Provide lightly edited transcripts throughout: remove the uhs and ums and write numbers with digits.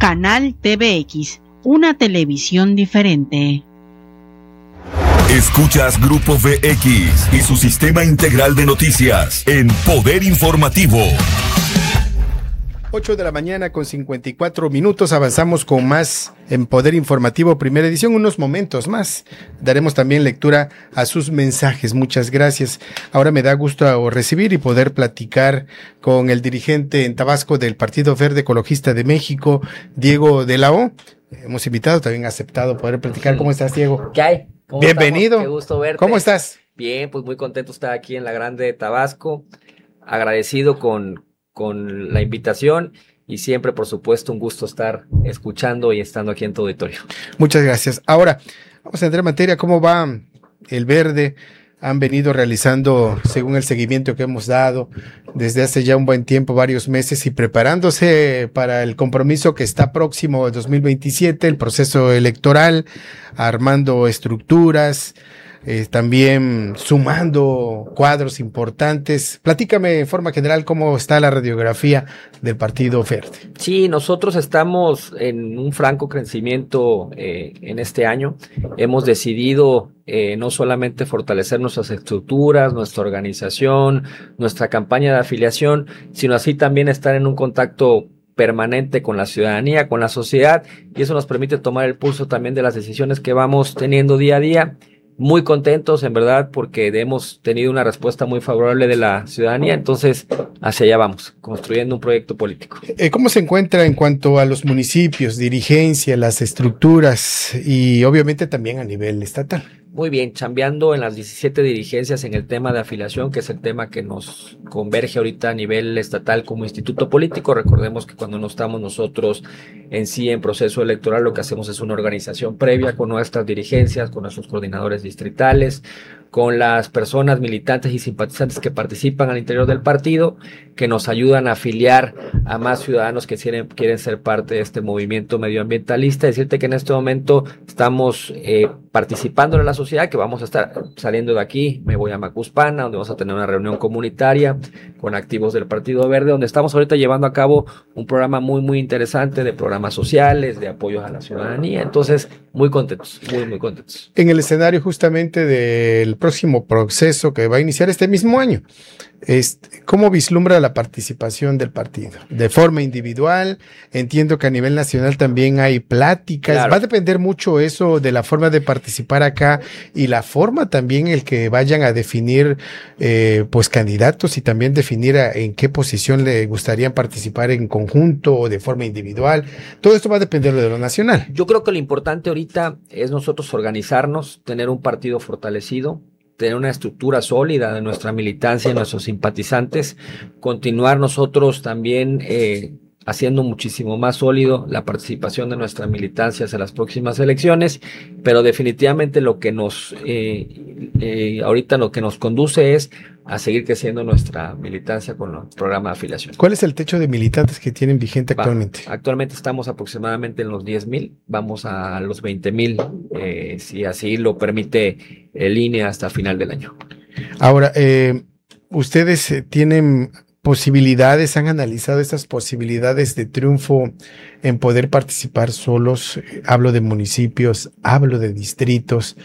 Canal TVX, una televisión diferente. Escuchas Grupo VX y su sistema integral de noticias en Poder Informativo. 8 de la mañana con 54 minutos, avanzamos con más en Poder Informativo, primera edición. Unos momentos más daremos también lectura a sus mensajes. Muchas gracias. Ahora me da gusto recibir y poder platicar con el dirigente en Tabasco del Partido Verde Ecologista de México, Diego de la O. Hemos invitado, también aceptado poder platicar. ¿Cómo estás, Diego? ¿Qué hay? Bienvenido. Qué gusto verte. ¿Cómo estás? Bien, pues muy contento de estar aquí en la Grande de Tabasco, agradecido con la invitación y siempre, por supuesto, un gusto estar escuchando y estando aquí en tu auditorio. Muchas gracias. Ahora, vamos a entrar en materia. ¿Cómo va el Verde? Han venido realizando, según el seguimiento que hemos dado desde hace ya un buen tiempo, varios meses, y preparándose para el compromiso que está próximo, 2027, el proceso electoral, armando estructuras, también sumando cuadros importantes. Platícame en forma general cómo está la radiografía del Partido Verde. Sí, nosotros estamos en un franco crecimiento en este año. Hemos decidido no solamente fortalecer nuestras estructuras, nuestra organización, nuestra campaña de afiliación, sino así también estar en un contacto permanente con la ciudadanía, con la sociedad, y eso nos permite tomar el pulso también de las decisiones que vamos teniendo día a día. Muy contentos, en verdad, porque hemos tenido una respuesta muy favorable de la ciudadanía, entonces hacia allá vamos, construyendo un proyecto político. ¿Cómo se encuentra en cuanto a los municipios, dirigencia, las estructuras y obviamente también a nivel estatal? Muy bien, chambeando en las 17 dirigencias en el tema de afiliación, que es el tema que nos converge ahorita a nivel estatal como instituto político. Recordemos que cuando no estamos nosotros en sí en proceso electoral, lo que hacemos es una organización previa con nuestras dirigencias, con nuestros coordinadores distritales, con las personas militantes y simpatizantes que participan al interior del partido, que nos ayudan a afiliar a más ciudadanos que quieren ser parte de este movimiento medioambientalista. Decirte que en este momento estamos participando en la sociedad, que vamos a estar saliendo de aquí, me voy a Macuspana, donde vamos a tener una reunión comunitaria con activos del Partido Verde, donde estamos ahorita llevando a cabo un programa muy, muy interesante de programas sociales, de apoyos a la ciudadanía. Entonces, muy contentos, muy, muy contentos. En el escenario justamente del próximo proceso que va a iniciar este mismo año, ¿cómo vislumbra la participación del partido? De forma individual, entiendo que a nivel nacional también hay pláticas, claro. Va a depender mucho eso de la forma de participar acá y la forma también el que vayan a definir pues candidatos y también definir en qué posición le gustaría participar en conjunto o de forma individual. Todo esto va a depender de lo nacional. Yo creo que lo importante ahorita es nosotros organizarnos, tener un partido fortalecido, tener una estructura sólida de nuestra militancia y nuestros simpatizantes, continuar nosotros también haciendo muchísimo más sólido la participación de nuestra militancia hacia las próximas elecciones, pero definitivamente lo que ahorita lo que nos conduce es a seguir creciendo nuestra militancia con el programa de afiliación. ¿Cuál es el techo de militantes que tienen vigente actualmente? Actualmente estamos aproximadamente en los 10,000, vamos a los 20,000, si así lo permite el INE hasta final del año. Ahora, ustedes tienen posibilidades, han analizado estas posibilidades de triunfo en poder participar solos. Hablo de municipios, hablo de distritos,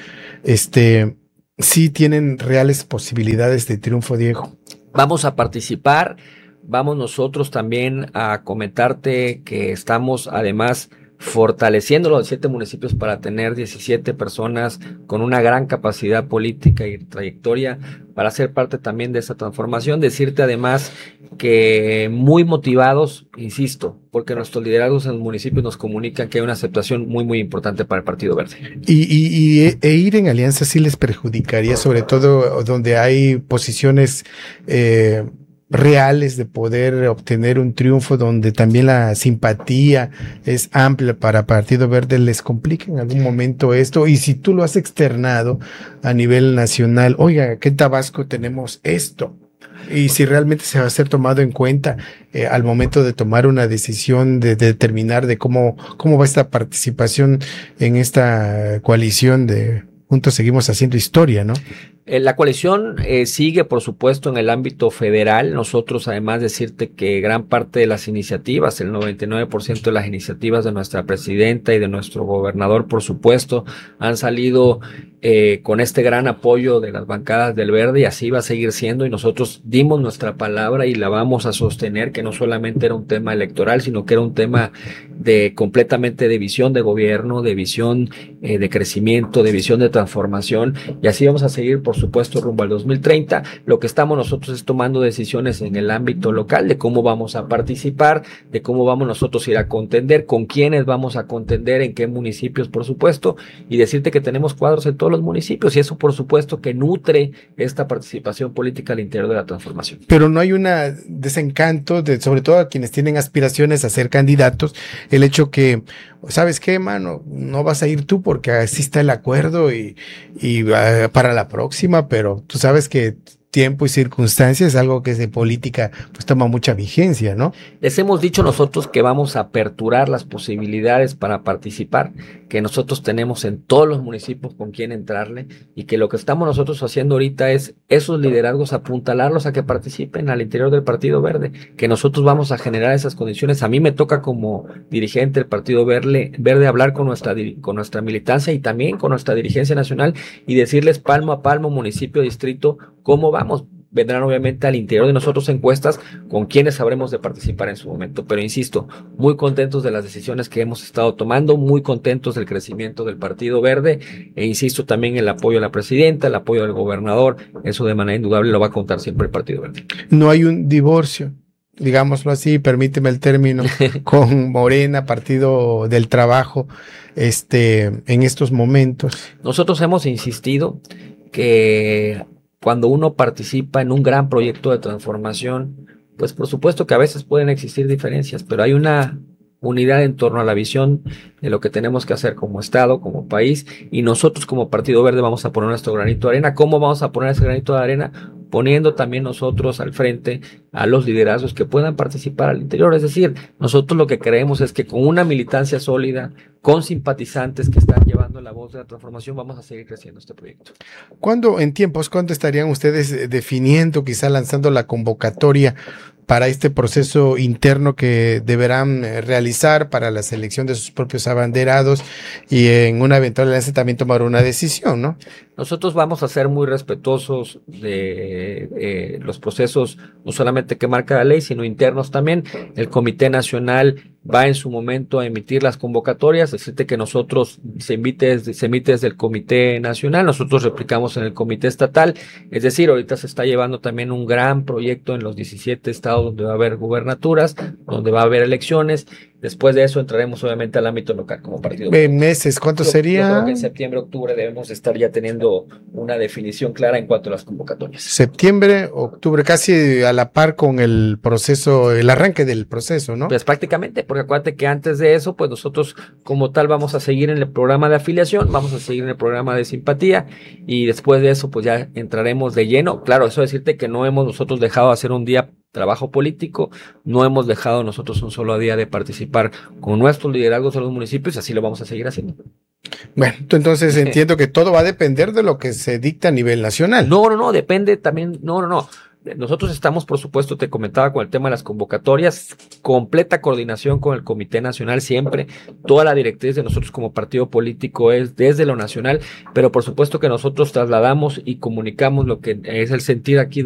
sí tienen reales posibilidades de triunfo, Diego. Vamos a participar, vamos nosotros también a comentarte que estamos además fortaleciendo los 7 municipios para tener 17 personas con una gran capacidad política y trayectoria para ser parte también de esa transformación. Decirte además que muy motivados, insisto, porque nuestros liderazgos en los municipios nos comunican que hay una aceptación muy, muy importante para el Partido Verde. E ir en alianza sí les perjudicaría, sobre todo donde hay posiciones reales de poder obtener un triunfo, donde también la simpatía es amplia para Partido Verde. ¿Les complica en algún momento esto? Y si tú lo has externado a nivel nacional, oiga, aquí en Tabasco tenemos esto, y si realmente se va a ser tomado en cuenta al momento de tomar una decisión, de determinar de cómo va esta participación en esta coalición de Juntos Seguimos Haciendo Historia, ¿no? La coalición sigue, por supuesto, en el ámbito federal. Nosotros, además, decirte que gran parte de las iniciativas, el 99% de las iniciativas de nuestra presidenta y de nuestro gobernador, por supuesto, han salido con este gran apoyo de las bancadas del Verde, y así va a seguir siendo, y nosotros dimos nuestra palabra y la vamos a sostener, que no solamente era un tema electoral, sino que era un tema completamente de visión de gobierno, de visión de crecimiento, de visión de transformación, y así vamos a seguir, por supuesto, rumbo al 2030. Lo que estamos nosotros es tomando decisiones en el ámbito local de cómo vamos a participar, de cómo vamos nosotros a ir a contender, con quiénes vamos a contender, en qué municipios, por supuesto, y decirte que tenemos cuadros en todos los municipios, y eso, por supuesto, que nutre esta participación política al interior de la transformación. Pero no hay un desencanto, sobre todo a quienes tienen aspiraciones a ser candidatos, el hecho que, ¿sabes qué, mano? No vas a ir tú porque así está el acuerdo y para la próxima, pero tú sabes que tiempo y circunstancias es algo que de política pues toma mucha vigencia, ¿no? Les hemos dicho nosotros que vamos a aperturar las posibilidades para participar, que nosotros tenemos en todos los municipios con quién entrarle, y que lo que estamos nosotros haciendo ahorita es esos liderazgos, apuntalarlos a que participen al interior del Partido Verde, que nosotros vamos a generar esas condiciones. A mí me toca como dirigente del Partido Verde hablar con nuestra militancia y también con nuestra dirigencia nacional y decirles palmo a palmo, municipio, distrito, cómo vamos. Vendrán obviamente al interior de nosotros encuestas con quienes sabremos de participar en su momento, pero insisto, muy contentos de las decisiones que hemos estado tomando, muy contentos del crecimiento del Partido Verde, e insisto también en el apoyo a la presidenta, el apoyo al gobernador. Eso de manera indudable lo va a contar siempre el Partido Verde. No hay un divorcio, digámoslo así, permíteme el término, con Morena, Partido del Trabajo, en estos momentos. Nosotros hemos insistido que cuando uno participa en un gran proyecto de transformación, pues por supuesto que a veces pueden existir diferencias, pero hay una unidad en torno a la visión de lo que tenemos que hacer como Estado, como país, y nosotros como Partido Verde vamos a poner nuestro granito de arena. ¿Cómo vamos a poner ese granito de arena? Poniendo también nosotros al frente a los liderazgos que puedan participar al interior. Es decir, nosotros lo que creemos es que con una militancia sólida, con simpatizantes que están llevando la voz de la transformación, vamos a seguir creciendo este proyecto. ¿Cuándo estarían ustedes definiendo, quizá lanzando la convocatoria para este proceso interno que deberán realizar para la selección de sus propios abanderados y en una eventual alianza también tomar una decisión, ¿no? Nosotros vamos a ser muy respetuosos de los procesos, no solamente que marca la ley, sino internos también. El Comité Nacional va en su momento a emitir las convocatorias, decirte que nosotros se emite desde el Comité Nacional, nosotros replicamos en el Comité Estatal, es decir, ahorita se está llevando también un gran proyecto en los 17 estados donde va a haber gubernaturas, donde va a haber elecciones. Después de eso entraremos obviamente al ámbito local como partido. ¿Meses? ¿Cuánto sería? Yo creo que en septiembre, octubre debemos estar ya teniendo una definición clara en cuanto a las convocatorias. Septiembre, octubre, casi a la par con el proceso, el arranque del proceso, ¿no? Pues prácticamente, porque acuérdate que antes de eso, pues nosotros como tal vamos a seguir en el programa de afiliación, vamos a seguir en el programa de simpatía, y después de eso pues ya entraremos de lleno. Claro, eso decirte que no hemos nosotros dejado de hacer un día trabajo político, no hemos dejado nosotros un solo día de participar con nuestros liderazgos en los municipios, y así lo vamos a seguir haciendo. Bueno, entonces entiendo que todo va a depender de lo que se dicta a nivel nacional. No, depende también, no. Nosotros estamos, por supuesto, te comentaba con el tema de las convocatorias, completa coordinación con el Comité Nacional siempre. Toda la directriz de nosotros como partido político es desde lo nacional, pero por supuesto que nosotros trasladamos y comunicamos lo que es el sentir aquí